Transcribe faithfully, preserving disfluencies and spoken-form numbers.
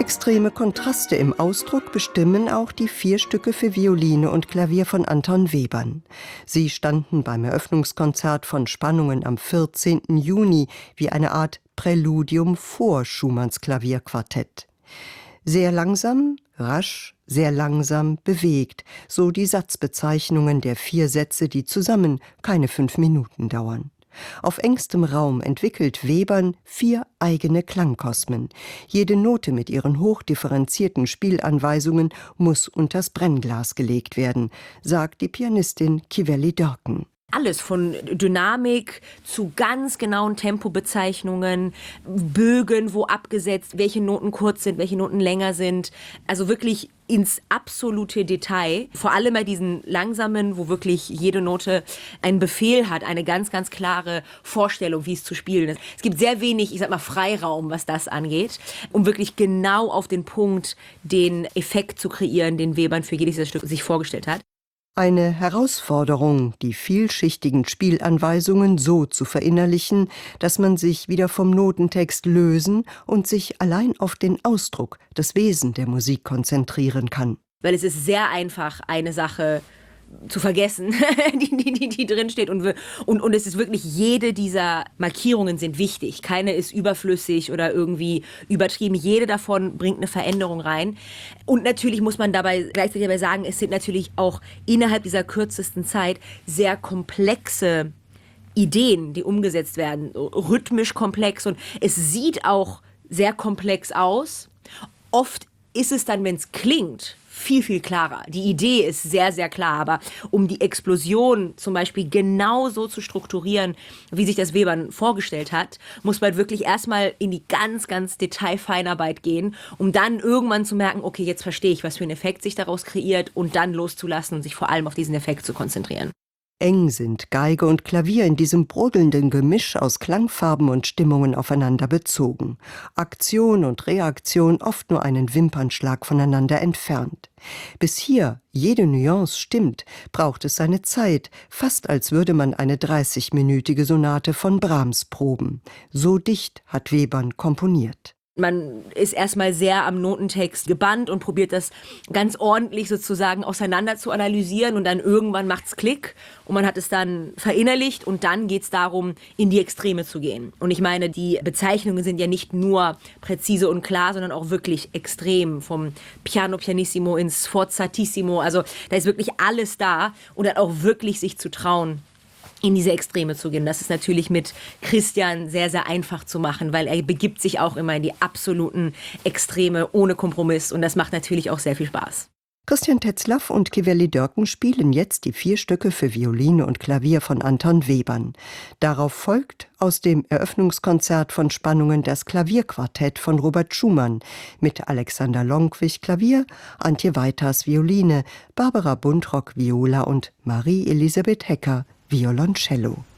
Extreme Kontraste im Ausdruck bestimmen auch die vier Stücke für Violine und Klavier von Anton Webern. Sie standen beim Eröffnungskonzert von Spannungen am vierzehnten Juni wie eine Art Präludium vor Schumanns Klavierquartett. Sehr langsam, rasch, sehr langsam, bewegt, so die Satzbezeichnungen der vier Sätze, die zusammen keine fünf Minuten dauern. Auf engstem Raum entwickelt Webern vier eigene Klangkosmen. Jede Note mit ihren hochdifferenzierten Spielanweisungen muss unters Brennglas gelegt werden, sagt die Pianistin Kiveli Dörken. Alles von Dynamik zu ganz genauen Tempobezeichnungen, Bögen, wo abgesetzt, welche Noten kurz sind, welche Noten länger sind. Also wirklich ins absolute Detail. Vor allem bei diesen langsamen, wo wirklich jede Note einen Befehl hat, eine ganz, ganz klare Vorstellung, wie es zu spielen ist. Es gibt sehr wenig, ich sag mal, Freiraum, was das angeht, um wirklich genau auf den Punkt den Effekt zu kreieren, den Webern für jedes dieser Stück sich vorgestellt hat. Eine Herausforderung, die vielschichtigen Spielanweisungen so zu verinnerlichen, dass man sich wieder vom Notentext lösen und sich allein auf den Ausdruck, das Wesen der Musik konzentrieren kann. Weil es ist sehr einfach, eine Sache zu vergessen, die, die, die, die drin steht. Und, und, und es ist wirklich, jede dieser Markierungen sind wichtig. Keine ist überflüssig oder irgendwie übertrieben. Jede davon bringt eine Veränderung rein. Und natürlich muss man dabei gleichzeitig dabei sagen, es sind natürlich auch innerhalb dieser kürzesten Zeit sehr komplexe Ideen, die umgesetzt werden. Rhythmisch komplex. Und es sieht auch sehr komplex aus. Oft ist es dann, wenn es klingt, viel, viel klarer. Die Idee ist sehr, sehr klar, aber um die Explosion zum Beispiel genau so zu strukturieren, wie sich das Webern vorgestellt hat, muss man wirklich erstmal in die ganz, ganz Detailfeinarbeit gehen, um dann irgendwann zu merken, okay, jetzt verstehe ich, was für ein Effekt sich daraus kreiert und dann loszulassen und sich vor allem auf diesen Effekt zu konzentrieren. Eng sind Geige und Klavier in diesem brodelnden Gemisch aus Klangfarben und Stimmungen aufeinander bezogen. Aktion und Reaktion oft nur einen Wimpernschlag voneinander entfernt. Bis hier jede Nuance stimmt, braucht es seine Zeit, fast als würde man eine dreißigminütige Sonate von Brahms proben. So dicht hat Webern komponiert. Man ist erstmal sehr am Notentext gebannt und probiert das ganz ordentlich sozusagen auseinander zu analysieren und dann irgendwann macht's Klick und man hat es dann verinnerlicht und dann geht's darum, in die Extreme zu gehen. Und ich meine, die Bezeichnungen sind ja nicht nur präzise und klar, sondern auch wirklich extrem, vom Piano Pianissimo ins Forzatissimo, also da ist wirklich alles da und dann auch wirklich sich zu trauen, in diese Extreme zu gehen. Das ist natürlich mit Christian sehr, sehr einfach zu machen, weil er begibt sich auch immer in die absoluten Extreme ohne Kompromiss und das macht natürlich auch sehr viel Spaß. Christian Tetzlaff und Kiveli Dörken spielen jetzt die vier Stücke für Violine und Klavier von Anton Webern. Darauf folgt aus dem Eröffnungskonzert von Spannungen das Klavierquartett von Robert Schumann mit Alexander Lonkwich Klavier, Antje Weiters Violine, Barbara Buntrock Viola und Marie Elisabeth Hecker Violoncello.